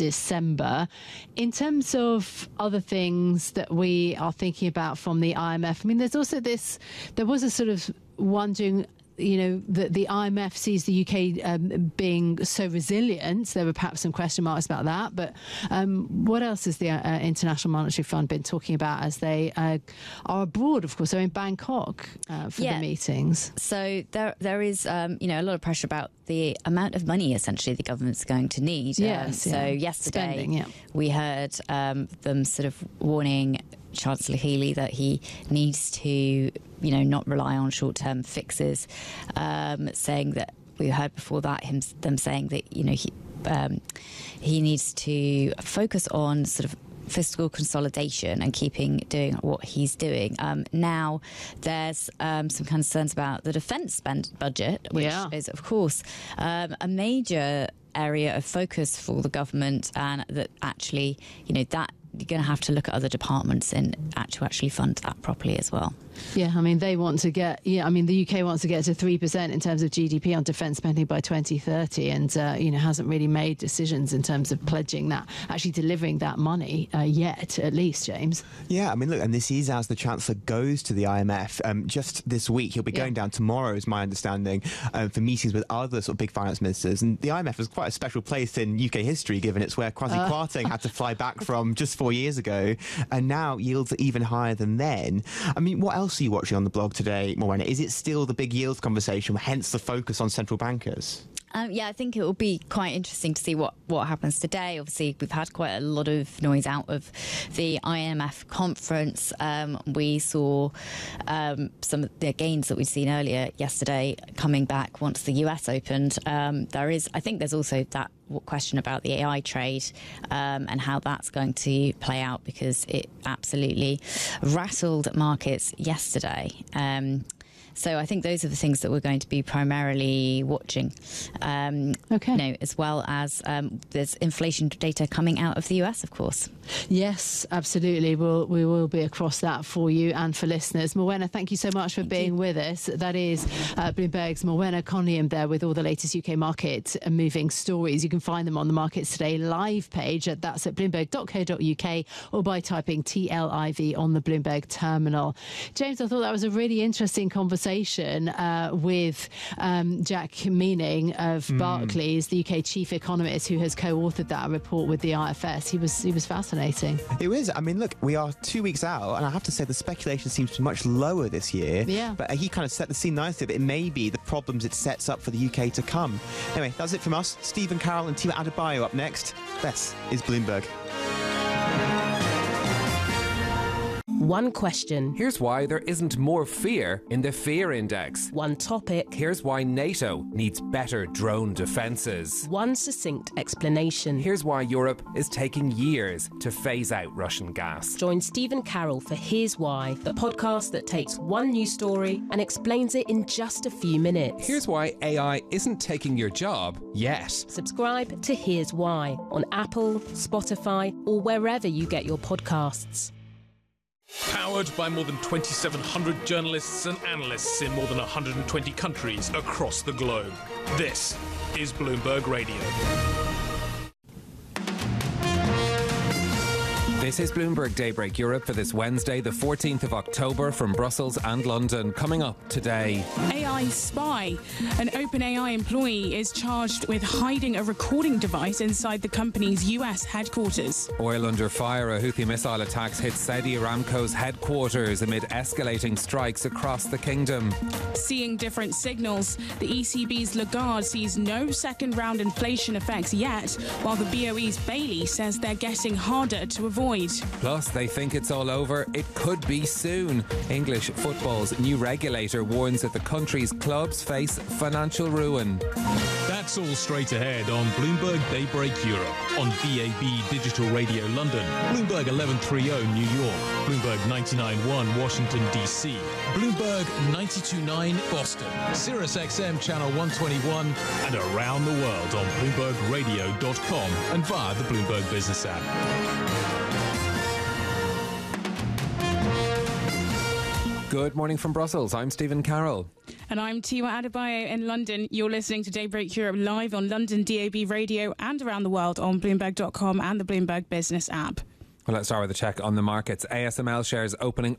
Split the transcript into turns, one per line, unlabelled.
December. In terms of other things that we are thinking about from the IMF, I mean, there's also there was a sort of wondering, that the IMF sees the UK being so resilient. There were perhaps some question marks about that. But what else has the International Monetary Fund been talking about as they are abroad, of course? They're in Bangkok for the meetings.
So there is, a lot of pressure about the amount of money, essentially, the government's going to need. So yesterday we heard them sort of warning Chancellor Healey that he needs to, not rely on short-term fixes, saying that we heard before that them saying that, he needs to focus on sort of fiscal consolidation and doing what he's doing. Now, there's some concerns about the defence budget, which is, of course, a major area of focus for the government, and that actually, that you're going to have to look at other departments and actually fund that properly as well.
Yeah, I mean, they want to get, the UK wants to get to 3% in terms of GDP on defence spending by 2030 and, hasn't really made decisions in terms of pledging that, actually delivering that money yet, at least, James.
Yeah, I mean, look, and this is as the Chancellor goes to the IMF. Just this week, he'll be going down tomorrow, is my understanding, for meetings with other sort of big finance ministers. And the IMF is quite a special place in UK history, given it's where Kwasi Kwarteng had to fly back from just 4 years ago, and now yields are even higher than then. I mean, what else are you watching on the blog today, Morwenna? Is it still the big yields conversation, hence the focus on central bankers?
I think it will be quite interesting to see what happens today. Obviously, we've had quite a lot of noise out of the IMF conference. We saw some of the gains that we'd seen earlier yesterday coming back once the US opened. I think there's also that question about the AI trade and how that's going to play out, because it absolutely rattled markets yesterday. So I think those are the things that we're going to be primarily watching. As well as there's inflation data coming out of the US, of course.
Yes, absolutely. We will be across that for you and for listeners. Morwenna, thank you so much for being with us. That is Bloomberg's Morwenna Coniam there with all the latest UK market moving stories. You can find them on the Markets Today live page. That's at bloomberg.co.uk or by typing TLIV on the Bloomberg terminal. James, I thought that was a really interesting conversation with Jack Meaning of Barclays, the UK chief economist who has co-authored that report with the IFS. He was fascinating.
It was. I mean, look, we are 2 weeks out, and I have to say the speculation seems to be much lower this year.
Yeah.
But he kind of set the scene nicely that it may be the problems it sets up for the UK to come. Anyway, that's it from us. Stephen Carroll and Tima Adebayo up next. This is Bloomberg.
One question.
Here's why there isn't more fear in the fear index.
One topic.
Here's why NATO needs better drone defences.
One succinct explanation.
Here's why Europe is taking years to phase out Russian gas.
Join Stephen Carroll for Here's Why, the podcast that takes one news story and explains it in just a few minutes.
Here's why AI isn't taking your job yet.
Subscribe to Here's Why on Apple, Spotify, or wherever you get your podcasts.
Powered by more than 2,700 journalists and analysts in more than 120 countries across the globe. This is Bloomberg Radio.
This is Bloomberg Daybreak Europe for this Wednesday, the 14th of October, from Brussels and London. Coming up today.
AI spy. An OpenAI employee is charged with hiding a recording device inside the company's US headquarters.
Oil under fire. A Houthi missile attacks hit Saudi Aramco's headquarters amid escalating strikes across the kingdom.
Seeing different signals, the ECB's Lagarde sees no second-round inflation effects yet, while the BOE's Bailey says they're getting harder to avoid.
Plus, they think it's all over. It could be soon. English football's new regulator warns that the country's clubs face financial ruin.
That's all straight ahead on Bloomberg Daybreak Europe, on DAB Digital Radio London, Bloomberg 1130 New York, Bloomberg 99.1 Washington, D.C., Bloomberg 92.9 Boston, Sirius XM Channel 121, and around the world on BloombergRadio.com and via the Bloomberg Business app.
Good morning from Brussels. I'm Stephen Carroll.
And I'm Tiwa Adebayo in London. You're listening to Daybreak Europe live on London DAB radio and around the world on Bloomberg.com and the Bloomberg Business app.
Well, let's start with a check on the markets. ASML shares opening